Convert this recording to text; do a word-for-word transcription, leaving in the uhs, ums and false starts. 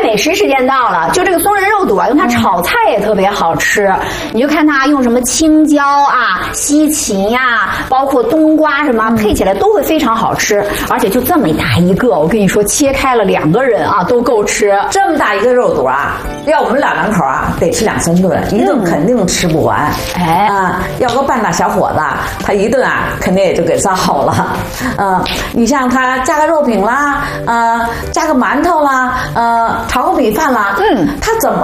美食时间到了，就这个松仁肉肚啊，用它炒菜也特别好吃。你就看它用什么青椒啊、西芹呀、啊，包括冬瓜什么，配起来都会非常好吃。而且就这么大一个，我跟你说，切开了两个人啊都够吃。 这么大一个肉肚啊，要我们老两口啊，得吃两三顿，一顿肯定吃不完。哎啊，要个半大小伙子，他一顿啊，肯定也就给造好了。嗯，你像他加个肉饼啦，呃，加个馒头啦，呃，炒个米饭啦，嗯，他怎么